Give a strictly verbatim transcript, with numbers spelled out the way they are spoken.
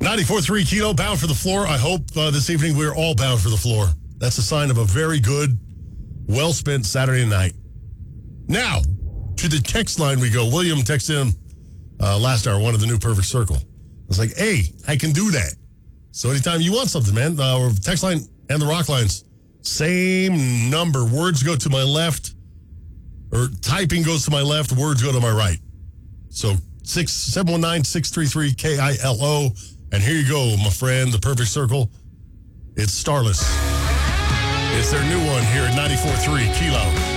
ninety-four point three Kilo, bound for the floor. I hope uh, this evening we're all bound for the floor. That's a sign of a very good, well-spent Saturday night. Now, to the text line we go. William texted him uh, last hour, one of the new Perfect Circle. I was like, hey, I can do that. So anytime you want something, man, uh, text line and the rock lines, same number. Words go to my left, or typing goes to my left, words go to my right. So six seven one nine, six three three, K I L O. And here you go, my friend, the Perfect Circle. It's Starless. It's their new one here at ninety-four point three Kilo.